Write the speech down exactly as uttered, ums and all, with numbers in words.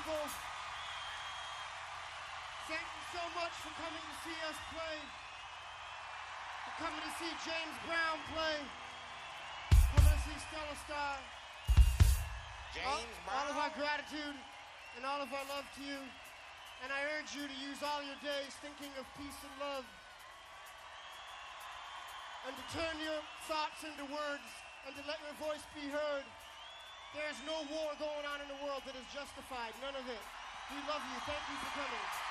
people. Thank you so much for coming to see us play. For coming to see James Brown play. Coming to see Stella Star. James all, Brown. all of our gratitude and all of our love to you. And I urge you to use all your days thinking of peace and love. And to turn your thoughts into words and to let your voice be heard. There is no war going on in the world that is justified. None of it. We love you. Thank you for coming.